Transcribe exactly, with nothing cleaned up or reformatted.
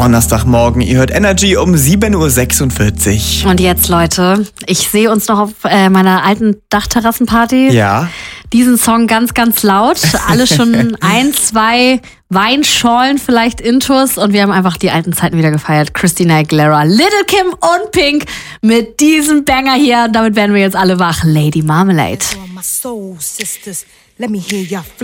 Donnerstagmorgen. Ihr hört Energy um sieben Uhr sechsundvierzig. Und jetzt, Leute, ich sehe uns noch auf äh, meiner alten Dachterrassenparty. Ja. Diesen Song ganz, ganz laut. Alle schon ein, zwei Weinschorlen vielleicht intus. Und wir haben einfach die alten Zeiten wieder gefeiert. Christina Aguilera, Little Kim und Pink mit diesem Banger hier. Damit werden wir jetzt alle wach. Lady Marmalade.